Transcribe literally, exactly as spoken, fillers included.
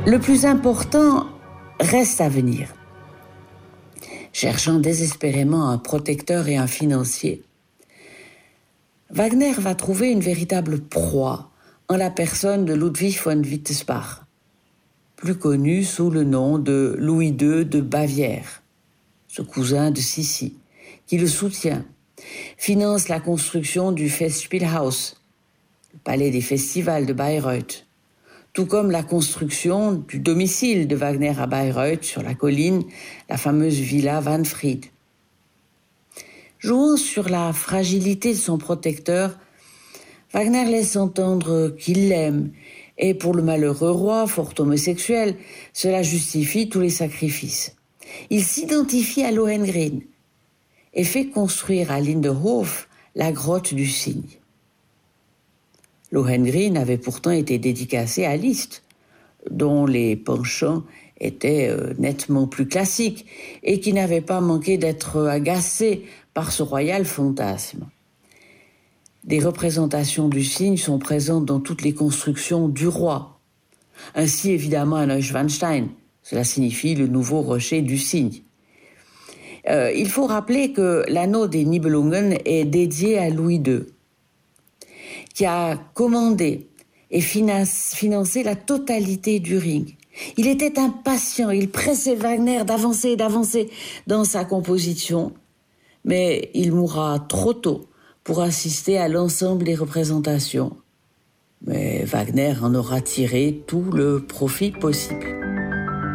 Le plus important reste à venir. Cherchant désespérément un protecteur et un financier, Wagner va trouver une véritable proie en la personne de Ludwig von Wittelsbach, plus connu sous le nom de Louis deux de Bavière, ce cousin de Sissi, qui le soutient, finance la construction du Festspielhaus, le palais des festivals de Bayreuth, tout comme la construction du domicile de Wagner à Bayreuth, sur la colline, la fameuse villa Wahnfried. Jouant sur la fragilité de son protecteur, Wagner laisse entendre qu'il l'aime, et pour le malheureux roi, fort homosexuel, cela justifie tous les sacrifices. Il s'identifie à Lohengrin et fait construire à Lindenhof la grotte du cygne. Lohengrin avait pourtant été dédicacé à Liszt, dont les penchants étaient euh, nettement plus classiques et qui n'avait pas manqué d'être agacé par ce royal fantasme. Des représentations du cygne sont présentes dans toutes les constructions du roi. Ainsi évidemment à Neuschwanstein, cela signifie le nouveau rocher du cygne. Euh, il faut rappeler que l'anneau des Nibelungen est dédié à Louis deux, qui a commandé et financé la totalité du ring. Il était impatient, il pressait Wagner d'avancer et d'avancer dans sa composition, mais il mourra trop tôt pour assister à l'ensemble des représentations. Mais Wagner en aura tiré tout le profit possible.